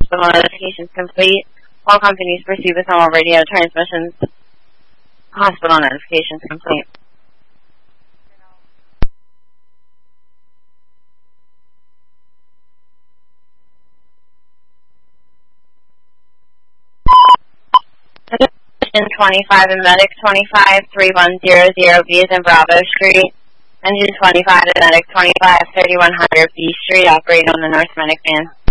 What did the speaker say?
Hospital notifications complete. All companies proceed with normal radio transmissions. Hospital notifications complete. Engine 25 and Medic 25, 3100B is in Bravo Street. Engine 25 and Medic 25, 3100B Street, operating on the North Medic van.